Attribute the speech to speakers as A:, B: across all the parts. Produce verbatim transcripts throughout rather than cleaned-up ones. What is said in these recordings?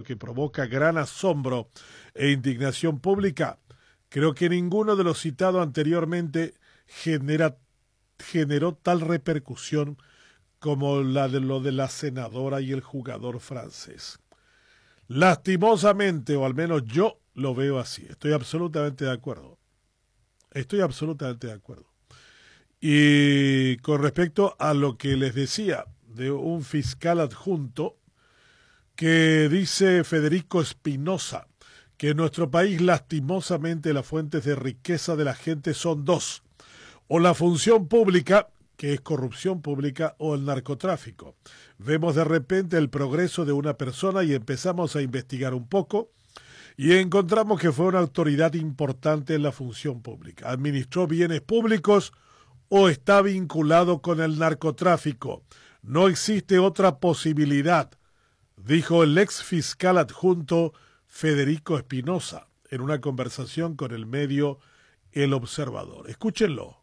A: que provoca gran asombro e indignación pública, creo que ninguno de los citados anteriormente genera, generó tal repercusión como la de lo de la senadora y el jugador francés. Lastimosamente, o al menos yo lo veo así. Estoy absolutamente de acuerdo. Estoy absolutamente de acuerdo. Y con respecto a lo que les decía de un fiscal adjunto que dice Federico Espinosa, que en nuestro país lastimosamente las fuentes de riqueza de la gente son dos, o la función pública, que es corrupción pública, o el narcotráfico. Vemos de repente el progreso de una persona y empezamos a investigar un poco y encontramos que fue una autoridad importante en la función pública. Administró bienes públicos o está vinculado con el narcotráfico. No existe otra posibilidad, dijo el ex fiscal adjunto Federico Espinosa en una conversación con el medio El Observador. Escúchenlo.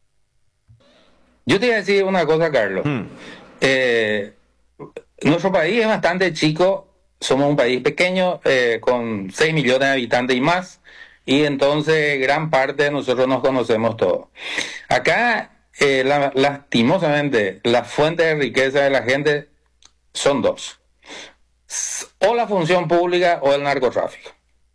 B: Yo te voy a decir una cosa, Carlos. Hmm. Eh, nuestro país es bastante chico. Somos un país pequeño, eh, con seis millones de habitantes y más. Y entonces gran parte de nosotros nos conocemos todos. Acá, eh, la, lastimosamente, las fuentes de riqueza de la gente son dos. O la función pública o el narcotráfico.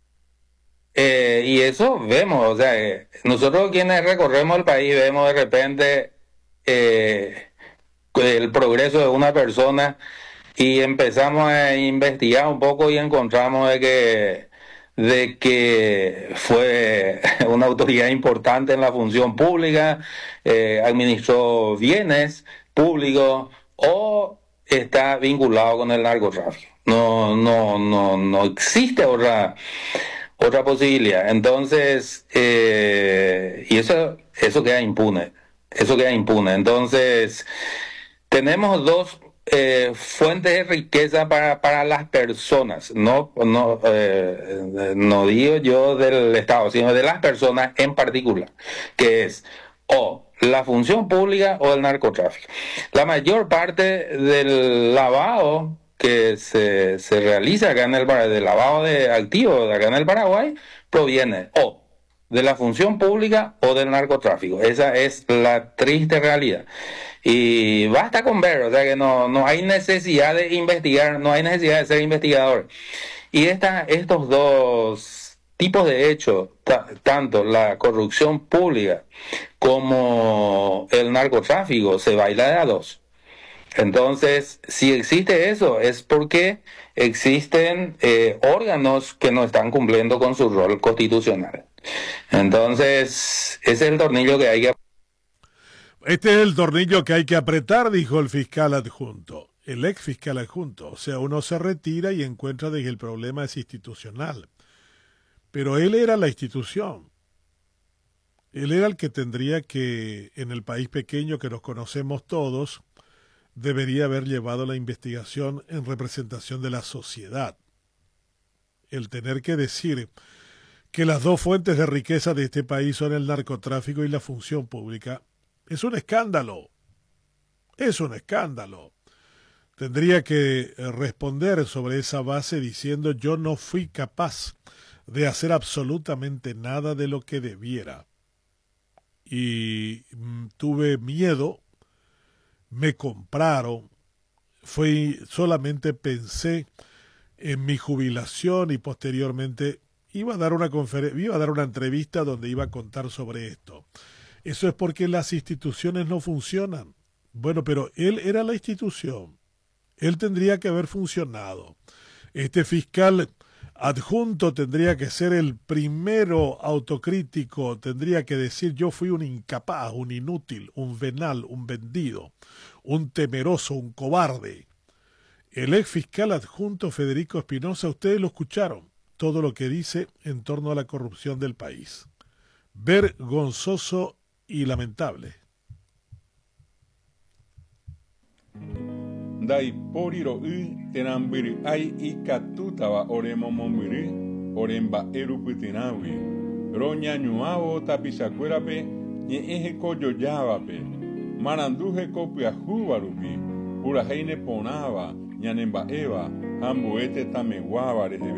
B: Eh, y eso vemos, o sea, eh, nosotros quienes recorremos el país vemos de repente eh, el progreso de una persona y empezamos a investigar un poco y encontramos de que, de que fue una autoridad importante en la función pública, eh, administró bienes públicos o está vinculado con el narcotráfico. No, no, no, no existe otra, otra posibilidad. Entonces, eh, y eso, eso queda impune. Eso queda impune. Entonces, tenemos dos eh, fuentes de riqueza para, para las personas. No, no, eh, no digo yo del Estado, sino de las personas en particular, que es o la función pública o el narcotráfico. La mayor parte del lavado que se, se realiza acá en el Paraguay, del lavado de activos acá en el Paraguay, proviene o de la función pública o del narcotráfico. Esa es la triste realidad. Y basta con ver, o sea que no, no hay necesidad de investigar, no hay necesidad de ser investigador. Y esta, estos dos tipos de hechos, ta, tanto la corrupción pública como el narcotráfico, se baila de a dos. Entonces, si existe eso, es porque existen eh, órganos que no están cumpliendo con su rol constitucional. Entonces, ese es el tornillo que hay que...
A: Este es el tornillo que hay que apretar, dijo el fiscal adjunto, el ex fiscal adjunto. O sea, uno se retira y encuentra de que el problema es institucional. Pero él era la institución. Él era el que tendría que, en el país pequeño que nos conocemos todos, debería haber llevado la investigación en representación de la sociedad. El tener que decir que las dos fuentes de riqueza de este país son el narcotráfico y la función pública es un escándalo. Es un escándalo. Tendría que responder sobre esa base diciendo yo no fui capaz de hacer absolutamente nada de lo que debiera. Y mm, tuve miedo. Me compraron, fue, solamente pensé en mi jubilación y posteriormente iba a dar una conferencia, iba a dar una entrevista donde iba a contar sobre esto. Eso es porque las instituciones no funcionan. Bueno, pero él era la institución. Él tendría que haber funcionado. Este fiscal adjunto tendría que ser el primero autocrítico, tendría que decir yo fui un incapaz, un inútil, un venal, un vendido, un temeroso, un cobarde. El ex fiscal adjunto Federico Espinosa, ustedes lo escucharon, todo lo que dice en torno a la corrupción del país. Vergonzoso y lamentable.
C: Dai poriro y tenambiri ai ikatutawa oremomomiri oremba erupitinawi roña ñuavo tapisacuerape ñe'eje kojojávape maranduje kopiahúvarupi purahéine porãva ñanemba'éva ha mbo'ete tameguáva rehe